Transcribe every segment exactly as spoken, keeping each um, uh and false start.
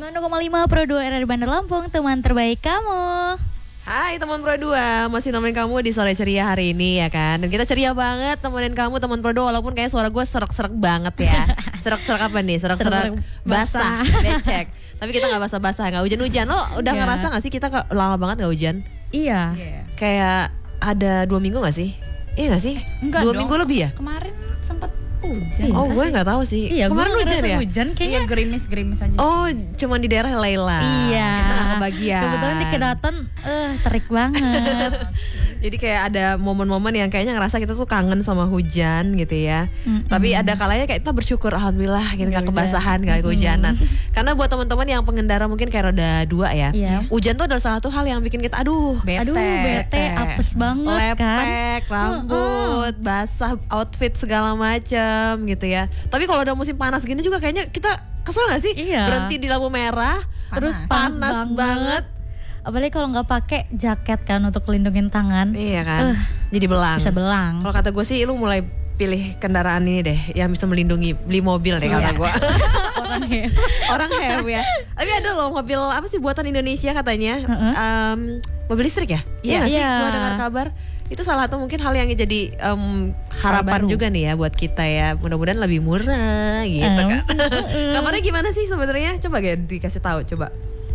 sembilan puluh koma lima Pro dua R R Bandar Lampung, teman terbaik kamu. Hai teman Pro dua, masih nemenin kamu di sore ceria hari ini ya kan. Dan kita ceria banget temenin kamu teman Pro dua, walaupun kayak suara gue serak-serak banget ya. Serak-serak apa nih? Serak-serak basah, becek. Tapi kita gak basah-basah, gak hujan-hujan. Lo udah yeah. ngerasa gak sih kita lama banget gak hujan? Iya yeah. Kayak ada dua minggu gak sih? Iya gak sih? Enggak dua dong. minggu lebih ya? Kemarin sempat hujan. Oh gue nggak tahu sih. Iya, kemarin hujan ya? Hujan kayaknya. Iya, gerimis-gerimis aja. Oh, cuman di daerah Laila. Iya. Kita nggak kebagian. Kebetulan di Kedaton, eh uh, terik banget. Jadi kayak ada momen-momen yang kayaknya ngerasa kita tuh kangen sama hujan gitu ya. Mm-hmm. Tapi ada kalanya kayak kita bersyukur alhamdulillah gitu nggak kebasahan, nggak kehujanan. Mm-hmm. Karena buat teman-teman yang pengendara mungkin kayak roda dua ya, yeah. hujan tuh adalah salah satu hal yang bikin kita aduh, bete, aduh bete, apes banget lepek, kan. rambut, uh-uh. basah, outfit segala macam gitu ya. Tapi kalau udah musim panas gini juga kayaknya kita kesel nggak sih? Iya. Berhenti di lampu merah, panas. Terus panas, panas banget. banget. Apalagi kalau nggak pakai jaket kan untuk lindungin tangan. Iya kan. Uh, jadi belang. Bisa belang. Kalau kata gue sih lu mulai pilih kendaraan ini deh yang bisa melindungi, beli mobil deh kata gue. Orang have. Orang have ya. Tapi ada loh mobil apa sih buatan Indonesia katanya. Uh-huh. um, mobil listrik ya? Iya yeah, sih. Yeah. Gue dengar kabar. Itu salah satu mungkin hal yang jadi um, harapan juga nih ya buat kita ya. Mudah-mudahan lebih murah gitu uh. kan. Kabarnya gimana sih sebenarnya? Coba gak dikasih tahu coba.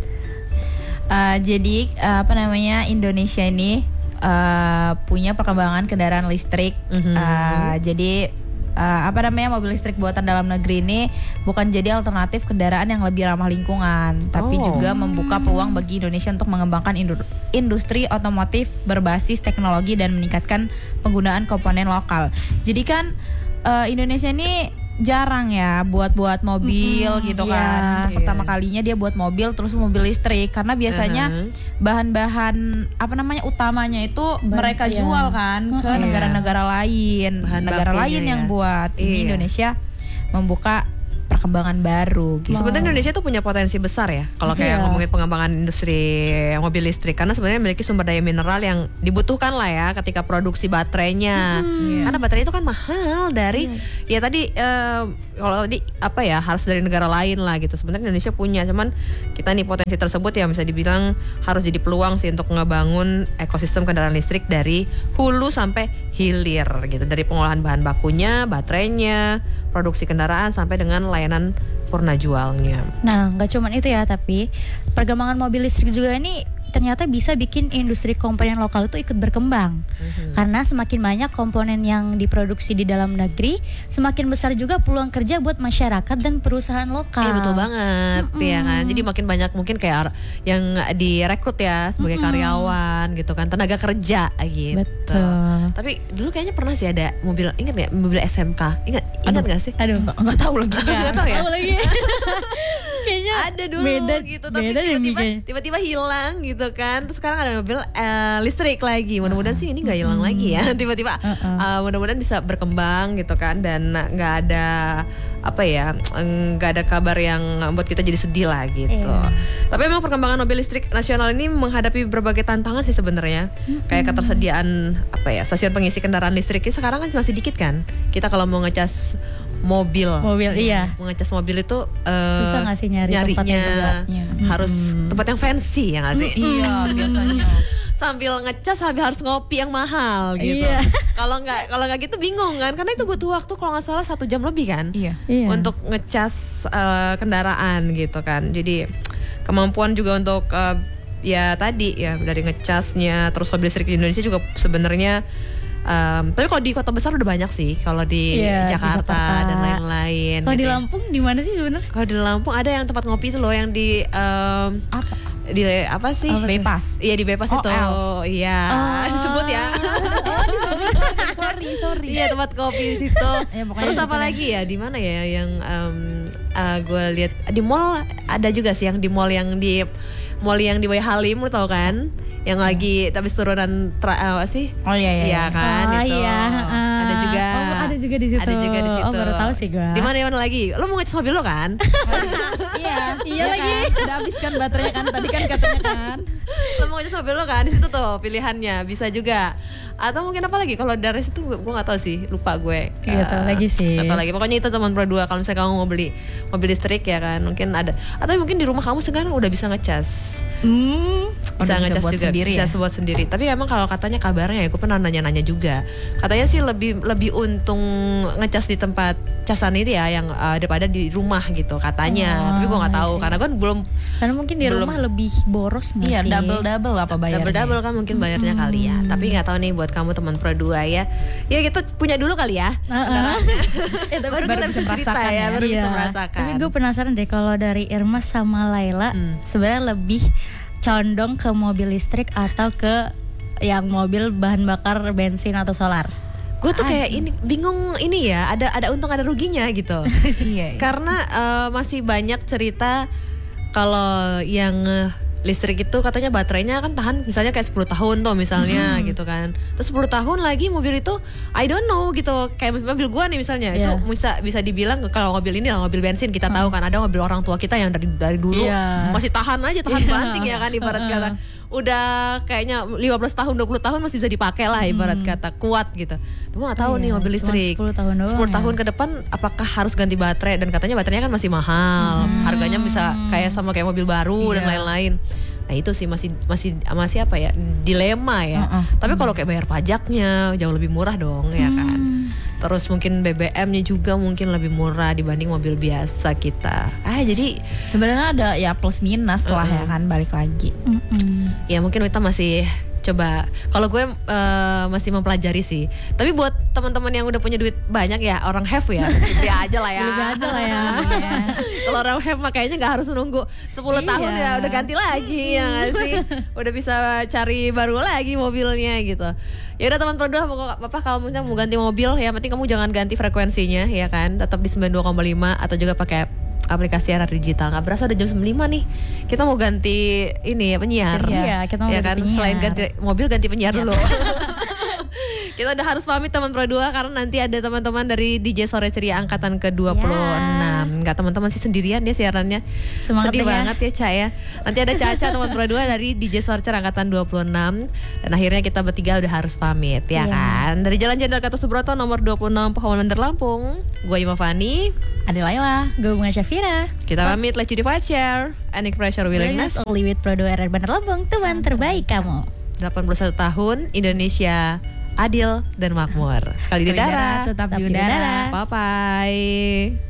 Uh, jadi uh, apa namanya Indonesia ini uh, punya perkembangan kendaraan listrik. Mm-hmm. Uh, jadi uh, apa namanya mobil listrik buatan dalam negeri ini bukan jadi alternatif kendaraan yang lebih ramah lingkungan, tapi oh. juga membuka peluang bagi Indonesia untuk mengembangkan indu- industri otomotif berbasis teknologi dan meningkatkan penggunaan komponen lokal. Jadi kan uh, Indonesia ini jarang ya buat-buat mobil mm-hmm, gitu kan. Yeah, Untuk yeah. pertama kalinya dia buat mobil terus mobil listrik karena biasanya uh-huh. bahan-bahan apa namanya utamanya itu Ban- mereka yeah. jual kan ke yeah. negara-negara lain, bahan negara lain ya. Yang buat. Ini yeah. Indonesia membuka perkembangan baru gitu. Sebenarnya Indonesia tuh punya potensi besar ya kalau kayak yeah. ngomongin pengembangan industri mobil listrik karena sebenarnya memiliki sumber daya mineral yang dibutuhkan lah ya ketika produksi baterainya. Hmm. Yeah. Karena baterai itu kan mahal dari yeah. ya tadi uh, kalau tadi apa ya harus dari negara lain lah gitu. Sebenarnya Indonesia punya, cuman kita nih potensi tersebut ya bisa dibilang harus jadi peluang sih untuk ngebangun ekosistem kendaraan listrik dari hulu sampai hilir gitu, dari pengolahan bahan bakunya, baterainya, produksi kendaraan sampai dengan layanan purna jualnya. Nah, nggak cuma itu ya, tapi perkembangan mobil listrik juga ini ternyata bisa bikin industri komponen lokal itu ikut berkembang. Mm-hmm. Karena semakin banyak komponen yang diproduksi di dalam negeri, semakin besar juga peluang kerja buat masyarakat dan perusahaan lokal. Iya betul banget, mm-hmm. ya kan. Jadi makin banyak mungkin kayak yang direkrut ya sebagai mm-hmm. karyawan gitu kan, tenaga kerja gitu. Betul. Tapi dulu kayaknya pernah sih ada mobil, ingat nggak mobil S M K? Ingat, ingat nggak sih? Aduh, nggak, nggak tahu lagi. Nggak tahu ya. Tahu lagi. Kayaknya ada dulu beda, gitu, tapi beda tiba-tiba tiba-tiba hilang gitu kan. Terus sekarang ada mobil uh, listrik lagi. Mudah-mudahan uh-uh. sih ini nggak hilang uh-uh. lagi ya. Tiba-tiba uh-uh. uh, mudah-mudahan bisa berkembang gitu kan, dan nggak ada apa ya, nggak ada kabar yang buat kita jadi sedih lah gitu. Yeah. Tapi memang perkembangan mobil listrik nasional ini menghadapi berbagai tantangan sih sebenarnya. Uh-huh. Kayak ketersediaan apa ya stasiun pengisi kendaraan listrik ini sekarang kan masih dikit kan. Kita kalau mau ngecas mobil, mobil iya, mengecas mobil itu uh, susah nggak sih nyari nyarinya tempat harus hmm. tempat yang fancy ya nggak sih? Iya biasanya. Sambil ngecas sambil harus ngopi yang mahal gitu. Iya. Kalau nggak kalau nggak gitu bingung kan, karena itu butuh waktu kalau nggak salah satu jam lebih kan. Iya. Untuk ngecas uh, kendaraan gitu kan. Jadi kemampuan juga untuk uh, ya tadi ya dari ngecasnya, terus mobil listrik di Indonesia juga sebenarnya. Um, tapi kalau di kota besar udah banyak sih, kalau di, yeah, Jakarta, di Jakarta dan lain-lain. Kalau gitu di ya. Lampung di mana sih sebenarnya? Kalau di Lampung ada yang tempat ngopi itu loh yang di um, apa? Di apa sih? Oh, Bebas. Iya di Bebas oh, itu. Iya. Oh. Disebut ya. Oh, disebut. sorry, sorry. Iya tempat kopi di situ. Ya, terus apa lagi ya? Di mana ya yang um, uh, gue lihat di mall ada juga sih, yang di mall yang di mall yang di Buya Halim, lu tau kan? Yang lagi tapi turunan tra, apa sih? Oh iya iya. Iya kan oh, itu. Iya. Uh. Ada ada juga. Oh, ada juga di situ. Ada juga di situ. Oh, baru tahu sih gua. Di mana di mana lagi? Lo mau ngecas mobil lo kan? Iya, Iya lagi. kan? Udah habis kan baterainya kan tadi kan katanya kan. Lo mau ngecas mobil lo kan? Di situ tuh pilihannya, bisa juga. Atau mungkin apa lagi? Kalau dari situ gue nggak tahu sih, lupa gue. Nggak tahu lagi sih. Nggak tahu lagi. Pokoknya itu teman Pro dua. Kalau misalnya kamu mau beli mobil listrik ya kan, mungkin ada. Atau mungkin di rumah kamu sekarang udah bisa ngecas. Hmm, Bisa udah ngecas buat juga, sendiri bisa ya? buat sendiri. Tapi emang kalau katanya kabarnya ya, gue pernah nanya-nanya juga. Katanya sih lebih lebih untung ngecas di tempat casan itu ya, yang uh, daripada di rumah gitu katanya. Oh, Tapi gue nggak tahu iya. karena gue belum Karena mungkin di Belum. rumah lebih boros nggak Iya, sih? double double apa bayarnya? double double kan mungkin bayarnya kali ya. Tapi nggak tahu nih buat kamu teman Pro dua ya. Ya kita punya dulu kali ya. kendaraannya. Eh, tapi baru, baru kita bisa bisa cerita merasakan ya, ya. baru bisa Iya. merasakan. Tapi gue penasaran deh kalau dari Irma sama Laila Hmm. sebenarnya lebih condong ke mobil listrik atau ke yang mobil bahan bakar bensin atau solar? Gue tuh kayak ini bingung ini ya, ada ada untung ada ruginya gitu. Iya. Karena eh, masih banyak cerita kalau yang eh, listrik itu katanya baterainya kan tahan misalnya kayak sepuluh tahun tuh misalnya gitu kan. Terus sepuluh tahun lagi mobil itu I don't know gitu. Kayak mobil gua nih misalnya itu Iya. bisa bisa dibilang kalau mobil ini lah mobil bensin kita tahu kan ada mobil orang tua kita yang dari dari dulu Iya. masih tahan aja tahan Iya. banting ya kan ibarat kata. Udah kayaknya lima belas tahun dua puluh tahun masih bisa dipakai lah ibarat kata kuat gitu. Gue gak tahu Iya, nih mobil cuma listrik sepuluh tahun doang sepuluh ya. tahun ke depan apakah harus ganti baterai, dan katanya baterainya kan masih mahal. Harganya bisa kayak sama kayak mobil baru dan Iya. lain-lain. Nah itu sih masih masih masih apa ya, dilema ya. Uh-uh. Tapi kalau kayak bayar pajaknya jauh lebih murah dong ya kan. Terus mungkin B B M-nya juga mungkin lebih murah dibanding mobil biasa kita. Ah jadi Sebenarnya ada ya plus minus lah ya kan, balik lagi. Mm-mm. ya mungkin kita masih coba. Kalau gue eh, masih mempelajari sih. Tapi buat teman-teman yang udah punya duit banyak ya, orang have ya, beli aja lah ya. Beli aja lah ya. Kalau orang have mah kayaknya nggak harus nunggu sepuluh Iya. tahun ya udah ganti lagi ya nggak sih? Udah bisa cari baru lagi mobilnya gitu. Ya udah teman Pro dua, Bapak kalau misalnya mau ganti mobil, yang penting kamu jangan ganti frekuensinya ya kan. Tetap di sembilan puluh dua koma lima atau juga pakai aplikasi R R digital. Nggak berasa udah jam sembilan lima nih. Kita mau ganti ini ya, penyiar. Iya, kita mau ya ganti kan. penyiar. Selain ganti mobil, ganti penyiar Iya. dulu. Kita udah harus pamit teman Pro dua karena nanti ada teman-teman dari D J Sore Ceria angkatan ke dua puluh enam. Enggak, teman-teman sih sendirian dia siarannya. Semangat Sedih deh ya. banget ya Ca ya. Nanti ada Caca teman Pro dua dari D J Sore Ceria angkatan dua puluh enam, dan akhirnya kita bertiga udah harus pamit ya Iya. kan. Dari Jalan Jenderal Gatot Subroto nomor dua puluh enam Pahlawan Bandar Lampung. Gue Ima Fani. Ada Laila. Gue Bunga Syafira. Kita pamit, let's divide share and pressure willingness. Only with Pro dua R R Bandar Lampung, teman terbaik kamu. delapan puluh satu tahun, Indonesia adil dan makmur. Sekali di Sekali darah. tetap Tetap di di udara. udara. Bye bye.